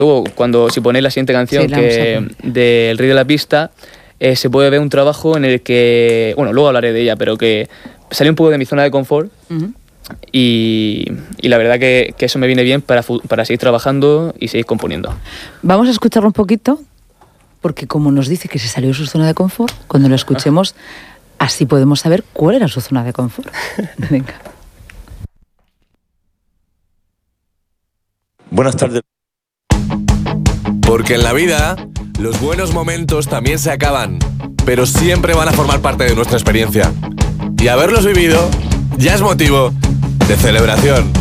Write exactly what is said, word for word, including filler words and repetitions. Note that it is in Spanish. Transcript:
Luego, cuando si ponéis la siguiente canción, Sí, la que del Rey de la Pista, eh, se puede ver un trabajo en el que, bueno, luego hablaré de ella, pero que salí un poco de mi zona de confort. Uh-huh. Y, y la verdad que, que eso me viene bien para, para seguir trabajando y seguir componiendo. Vamos a escucharlo un poquito, porque como nos dice que se salió de su zona de confort, cuando lo escuchemos, así podemos saber cuál era su zona de confort. Venga. Buenas tardes. Porque en la vida, los buenos momentos también se acaban, pero siempre van a formar parte de nuestra experiencia. Y haberlos vivido ya es motivo de celebración.